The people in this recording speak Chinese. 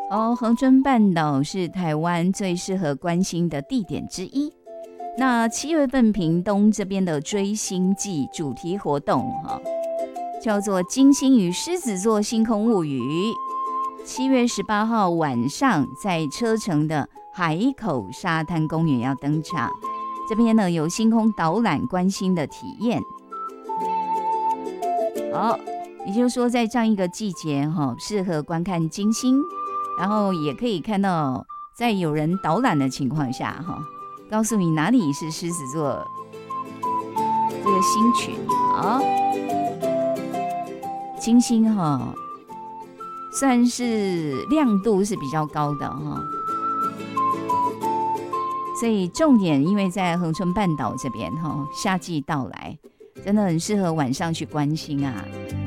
恒春半岛是台湾最适合观星的地点之一。那7月份屏东这边的追星季主题活动叫做金星与狮子座星空物语。7月18号晚上在车城的海口沙滩公园要登场，这边呢有星空导览观星的体验。也就是说在这样一个季节适合观看金星，然后也可以看到在有人导览的情况下告诉你哪里是狮子座这个星群金星算是亮度是比较高的所以重点因为在恒春半岛这边夏季到来，真的很适合晚上去观星啊。